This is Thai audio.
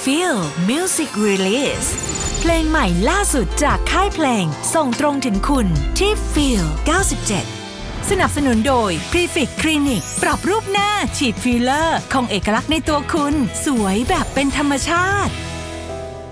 Feel Music Release เพลงใหม่ล่าสุดจากค่ายเพลงส่งตรงถึงคุณที่ Feel 97 สนับสนุนโดย Prefix Clinic ปรับรูปหน้าฉีดฟิลเลอร์คงเอกลักษณ์ในตัวคุณสวยแบบเป็นธรรมชาติ